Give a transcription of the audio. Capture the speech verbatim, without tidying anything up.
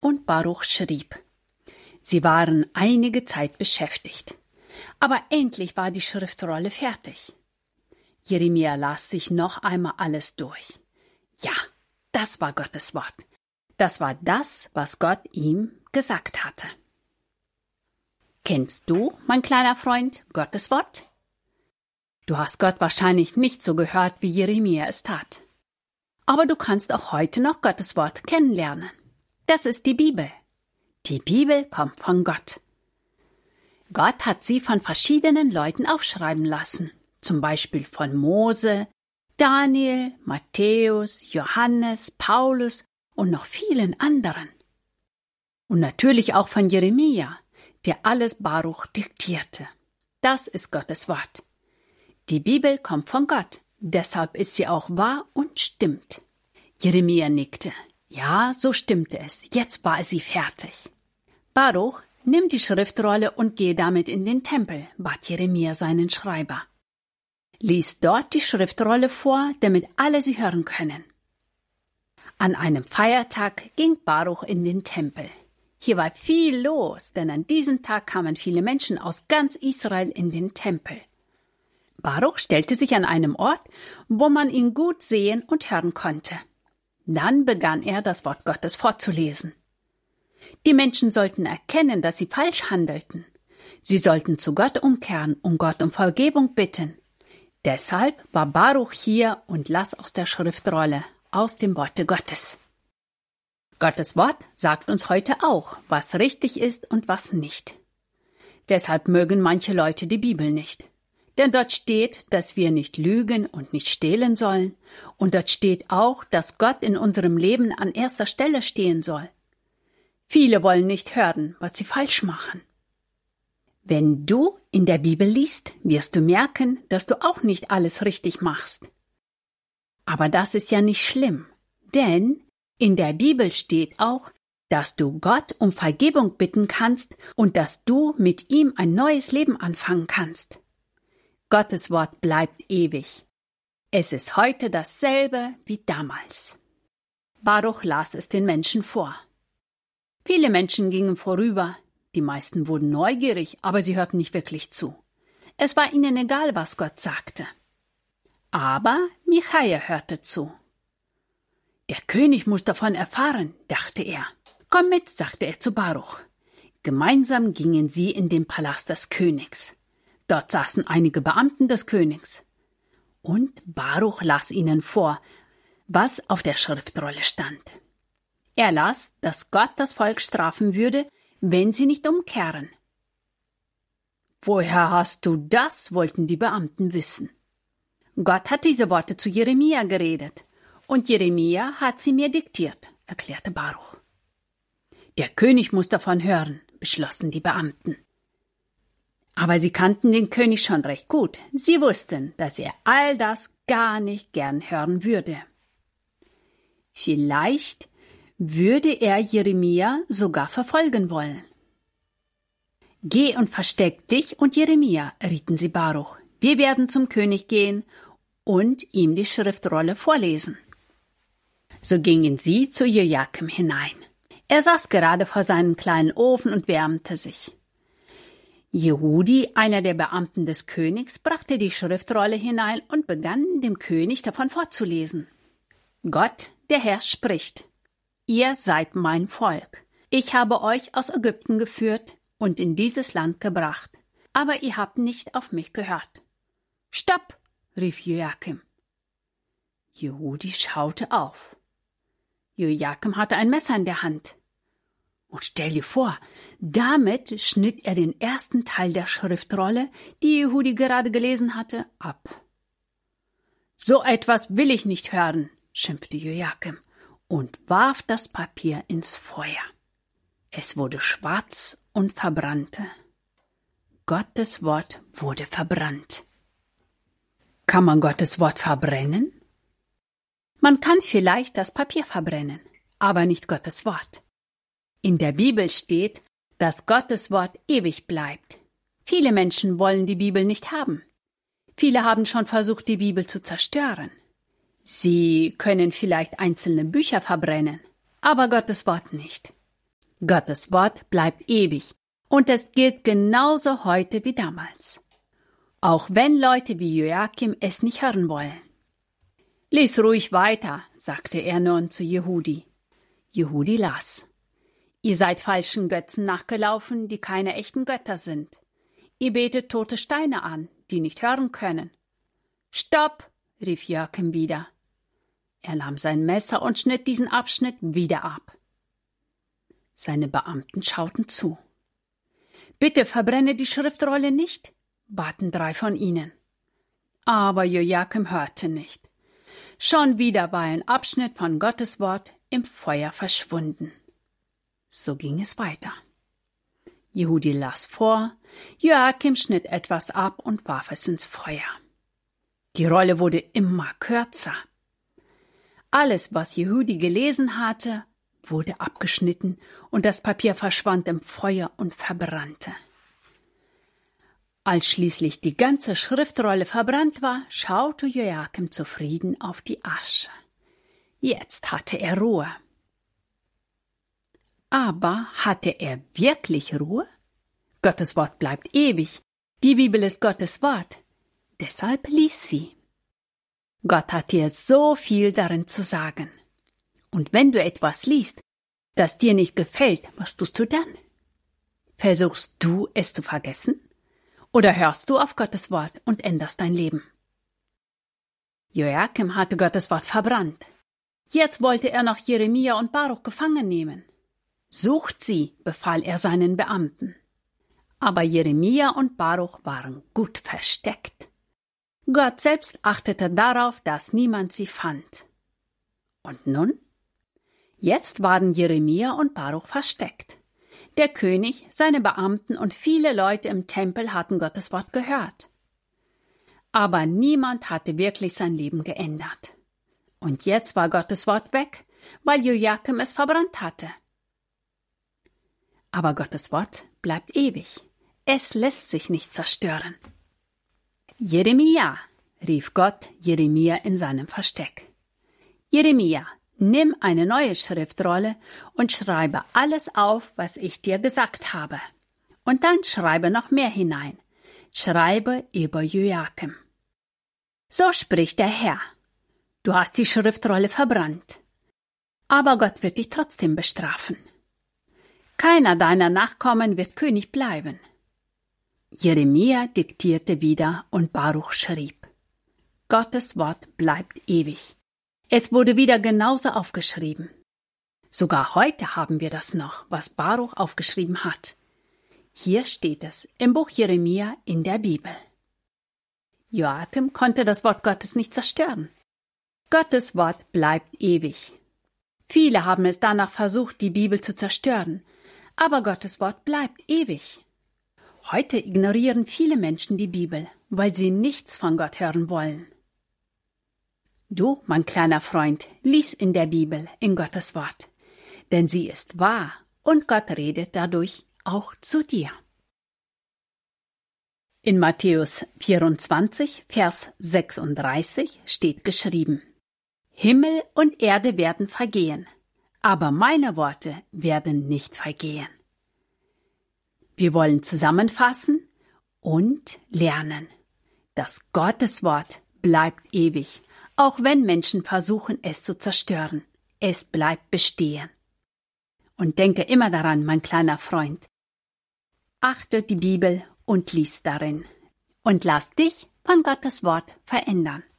und Baruch schrieb. Sie waren einige Zeit beschäftigt. Aber endlich war die Schriftrolle fertig. Jeremia las sich noch einmal alles durch. Ja, das war Gottes Wort. Das war das, was Gott ihm gesagt hatte. Kennst du, mein kleiner Freund, Gottes Wort? Du hast Gott wahrscheinlich nicht so gehört, wie Jeremia es tat. Aber du kannst auch heute noch Gottes Wort kennenlernen. Das ist die Bibel. Die Bibel kommt von Gott. Gott hat sie von verschiedenen Leuten aufschreiben lassen, zum Beispiel von Mose, Daniel, Matthäus, Johannes, Paulus und noch vielen anderen. Und natürlich auch von Jeremia, der alles Baruch diktierte. Das ist Gottes Wort. Die Bibel kommt von Gott, deshalb ist sie auch wahr und stimmt. Jeremia nickte. Ja, so stimmte es. Jetzt war sie fertig. Baruch, nimm die Schriftrolle und geh damit in den Tempel, bat Jeremia seinen Schreiber. Lies dort die Schriftrolle vor, damit alle sie hören können. An einem Feiertag ging Baruch in den Tempel. Hier war viel los, denn an diesem Tag kamen viele Menschen aus ganz Israel in den Tempel. Baruch stellte sich an einem Ort, wo man ihn gut sehen und hören konnte. Dann begann er, das Wort Gottes vorzulesen. Die Menschen sollten erkennen, dass sie falsch handelten. Sie sollten zu Gott umkehren und Gott um Vergebung bitten. Deshalb war Baruch hier und las aus der Schriftrolle, aus dem Worte Gottes. Gottes Wort sagt uns heute auch, was richtig ist und was nicht. Deshalb mögen manche Leute die Bibel nicht. Denn dort steht, dass wir nicht lügen und nicht stehlen sollen. Und dort steht auch, dass Gott in unserem Leben an erster Stelle stehen soll. Viele wollen nicht hören, was sie falsch machen. Wenn du in der Bibel liest, wirst du merken, dass du auch nicht alles richtig machst. Aber das ist ja nicht schlimm, denn in der Bibel steht auch, dass du Gott um Vergebung bitten kannst und dass du mit ihm ein neues Leben anfangen kannst. Gottes Wort bleibt ewig. Es ist heute dasselbe wie damals. Baruch las es den Menschen vor. Viele Menschen gingen vorüber, die meisten wurden neugierig, aber sie hörten nicht wirklich zu. Es war ihnen egal, was Gott sagte. Aber Michaja hörte zu. Der König muss davon erfahren, dachte er. Komm mit, sagte er zu Baruch. Gemeinsam gingen sie in den Palast des Königs. Dort saßen einige Beamten des Königs. Und Baruch las ihnen vor, was auf der Schriftrolle stand. Er las, dass Gott das Volk strafen würde, wenn sie nicht umkehren. Woher hast du das, wollten die Beamten wissen. Gott hat diese Worte zu Jeremia geredet, und Jeremia hat sie mir diktiert, erklärte Baruch. Der König muss davon hören, beschlossen die Beamten. Aber sie kannten den König schon recht gut. Sie wussten, dass er all das gar nicht gern hören würde. Vielleicht würde er Jeremia sogar verfolgen wollen. Geh und versteck dich und Jeremia, rieten sie Baruch. Wir werden zum König gehen und ihm die Schriftrolle vorlesen. So gingen sie zu Jojakim hinein. Er saß gerade vor seinem kleinen Ofen und wärmte sich. Jehudi, einer der Beamten des Königs, brachte die Schriftrolle hinein und begann dem König davon vorzulesen. Gott, der Herr, spricht: Ihr seid mein Volk. Ich habe euch aus Ägypten geführt und in dieses Land gebracht, aber ihr habt nicht auf mich gehört. Stopp! Rief Jojakim. Jehudi schaute auf. Jojakim hatte ein Messer in der Hand. Und stell dir vor, damit schnitt er den ersten Teil der Schriftrolle, die Jehudi gerade gelesen hatte, ab. So etwas will ich nicht hören, schimpfte Jojakim und warf das Papier ins Feuer. Es wurde schwarz und verbrannte. Gottes Wort wurde verbrannt. Kann man Gottes Wort verbrennen? Man kann vielleicht das Papier verbrennen, aber nicht Gottes Wort. In der Bibel steht, dass Gottes Wort ewig bleibt. Viele Menschen wollen die Bibel nicht haben. Viele haben schon versucht, die Bibel zu zerstören. Sie können vielleicht einzelne Bücher verbrennen, aber Gottes Wort nicht. Gottes Wort bleibt ewig und es gilt genauso heute wie damals. Auch wenn Leute wie Joachim es nicht hören wollen. »Lies ruhig weiter«, sagte er nun zu Jehudi. Jehudi las. »Ihr seid falschen Götzen nachgelaufen, die keine echten Götter sind. Ihr betet tote Steine an, die nicht hören können.« »Stopp«, rief Joachim wieder. Er nahm sein Messer und schnitt diesen Abschnitt wieder ab. Seine Beamten schauten zu. »Bitte verbrenne die Schriftrolle nicht«, baten drei von ihnen. Aber Joachim hörte nicht. Schon wieder war ein Abschnitt von Gottes Wort im Feuer verschwunden. So ging es weiter. Jehudi las vor, Joachim schnitt etwas ab und warf es ins Feuer. Die Rolle wurde immer kürzer. Alles, was Jehudi gelesen hatte, wurde abgeschnitten und das Papier verschwand im Feuer und verbrannte. Als schließlich die ganze Schriftrolle verbrannt war, schaute Joachim zufrieden auf die Asche. Jetzt hatte er Ruhe. Aber hatte er wirklich Ruhe? Gottes Wort bleibt ewig. Die Bibel ist Gottes Wort. Deshalb lies sie. Gott hat dir so viel darin zu sagen. Und wenn du etwas liest, das dir nicht gefällt, was tust du dann? Versuchst du, es zu vergessen? Oder hörst du auf Gottes Wort und änderst dein Leben? Joachim hatte Gottes Wort verbrannt. Jetzt wollte er noch Jeremia und Baruch gefangen nehmen. Sucht sie, befahl er seinen Beamten. Aber Jeremia und Baruch waren gut versteckt. Gott selbst achtete darauf, dass niemand sie fand. Und nun? Jetzt waren Jeremia und Baruch versteckt. Der König, seine Beamten und viele Leute im Tempel hatten Gottes Wort gehört. Aber niemand hatte wirklich sein Leben geändert. Und jetzt war Gottes Wort weg, weil Joachim es verbrannt hatte. Aber Gottes Wort bleibt ewig. Es lässt sich nicht zerstören. Jeremia, rief Gott Jeremia in seinem Versteck. Jeremia, nimm eine neue Schriftrolle und schreibe alles auf, was ich dir gesagt habe. Und dann schreibe noch mehr hinein. Schreibe über Joachim. So spricht der Herr. Du hast die Schriftrolle verbrannt. Aber Gott wird dich trotzdem bestrafen. Keiner deiner Nachkommen wird König bleiben. Jeremia diktierte wieder und Baruch schrieb. Gottes Wort bleibt ewig. Es wurde wieder genauso aufgeschrieben. Sogar heute haben wir das noch, was Baruch aufgeschrieben hat. Hier steht es im Buch Jeremia in der Bibel. Joachim konnte das Wort Gottes nicht zerstören. Gottes Wort bleibt ewig. Viele haben es danach versucht, die Bibel zu zerstören, aber Gottes Wort bleibt ewig. Heute ignorieren viele Menschen die Bibel, weil sie nichts von Gott hören wollen. Du, mein kleiner Freund, lies in der Bibel, in Gottes Wort, denn sie ist wahr und Gott redet dadurch auch zu dir. In Matthäus vierundzwanzig, Vers sechsunddreißig steht geschrieben: Himmel und Erde werden vergehen, aber meine Worte werden nicht vergehen. Wir wollen zusammenfassen und lernen, dass Gottes Wort bleibt ewig, auch wenn Menschen versuchen, es zu zerstören. Es bleibt bestehen. Und denke immer daran, mein kleiner Freund, achte die Bibel und lies darin und lass dich von Gottes Wort verändern.